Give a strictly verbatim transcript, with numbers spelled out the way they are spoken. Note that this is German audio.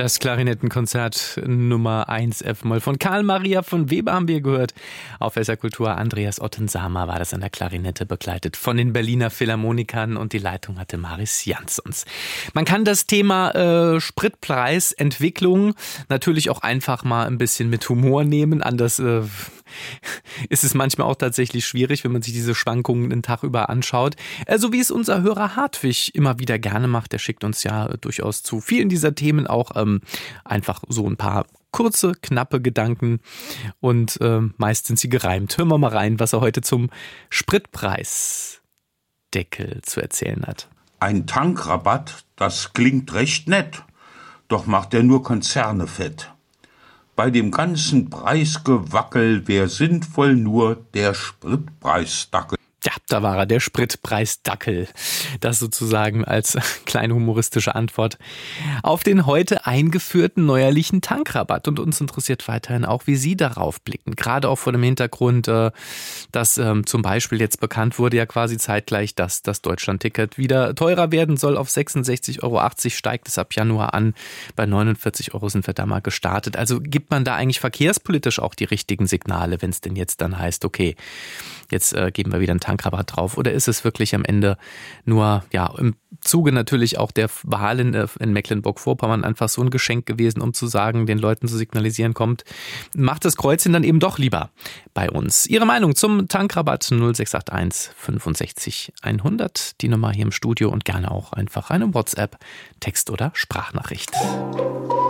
Das Klarinettenkonzert Nummer eins F-Moll von Karl Maria von Weber haben wir gehört. Auf S R Kultur Andreas Ottensamer war das an der Klarinette, begleitet von den Berliner Philharmonikern, und die Leitung hatte Maris Jansons. Man kann das Thema äh, Spritpreisentwicklung natürlich auch einfach mal ein bisschen mit Humor nehmen. Anders äh, ist es manchmal auch tatsächlich schwierig, wenn man sich diese Schwankungen den Tag über anschaut. Äh, so wie es unser Hörer Hartwig immer wieder gerne macht. Der schickt uns ja äh, durchaus zu vielen dieser Themen auch ähm, einfach so ein paar kurze, knappe Gedanken, und äh, meist sind sie gereimt. Hören wir mal rein, was er heute zum Spritpreisdeckel zu erzählen hat. Ein Tankrabatt, das klingt recht nett, doch macht er nur Konzerne fett. Bei dem ganzen Preisgewackel wär sinnvoll nur der Spritpreisdackel. Ja, da war er, der Spritpreisdackel. Das sozusagen als kleine humoristische Antwort auf den heute eingeführten neuerlichen Tankrabatt. Und uns interessiert weiterhin auch, wie Sie darauf blicken. Gerade auch vor dem Hintergrund, dass ähm, zum Beispiel jetzt bekannt wurde, ja quasi zeitgleich, dass das Deutschlandticket wieder teurer werden soll. Auf sechsundsechzig Euro achtzig steigt es ab Januar an. Bei neunundvierzig Euro sind wir da mal gestartet. Also gibt man da eigentlich verkehrspolitisch auch die richtigen Signale, wenn es denn jetzt dann heißt, okay, jetzt äh, geben wir wieder einen Tankrabatt drauf? Oder ist es wirklich am Ende nur, ja, im Zuge natürlich auch der Wahlen in Mecklenburg-Vorpommern einfach so ein Geschenk gewesen, um zu sagen, den Leuten zu signalisieren, kommt, macht das Kreuzchen dann eben doch lieber bei uns. Ihre Meinung zum Tankrabatt null sechs acht eins fünfundsechzig hundert, die Nummer hier im Studio, und gerne auch einfach eine WhatsApp, Text- oder Sprachnachricht.